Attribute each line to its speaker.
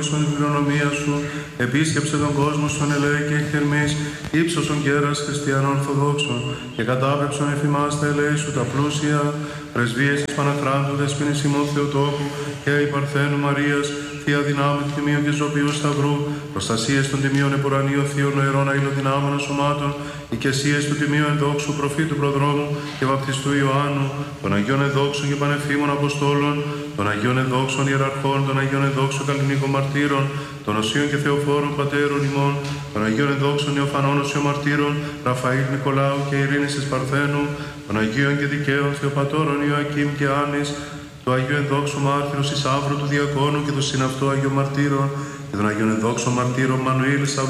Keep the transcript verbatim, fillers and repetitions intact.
Speaker 1: Στον κληρονομία σου, επίσκεψε τον κόσμο στον ελέη και εκθερμής, ύψωσον κέρας χριστιανών ορθοδόξων και κατάπεψον εφημάς τα ελέη σου τα πλούσια, πρεσβείες της Παναχράντου, δεσποινής ημών Θεοτόκου και η Παρθένου Μαρίας, Θεία Δυνάμει Τιμίου και Ζωπίου Σταυρού, προστασίες των τιμίων επουρανίων Θείων Νοερών Αηλοδυνάμενων Σωμάτων, οικεσίες του Τιμίου Ενδόξου Προφήτου Προδρόμου και Βαπτιστού Ιωάννου, των Αγίων Ενδόξων και Πανεφήμων Αποστόλων, των Αγίων Ενδόξων Ιεραρχών, των Αγίων Ενδόξων Καλλινίκων Μαρτύρων, των Οσίων και Θεοφόρων Πατέρων ημών, των Αγίων Ενδόξων Ιωφανών Οσιομαρτύρων, Ραφαήλ Νικολάου και Ειρήνης της Παρθένου, των Αγίων και Δικαίων Θεοπατώρων Ιωακήμ και Άννης, του Αγίου Ενδόξου Μάρτυρος Ισαύρου του Διακόνου και του συναυτού Αγίου Μαρτύρων, και των Αγίων Ενδόξων Μαρτύρων Μανουήλ,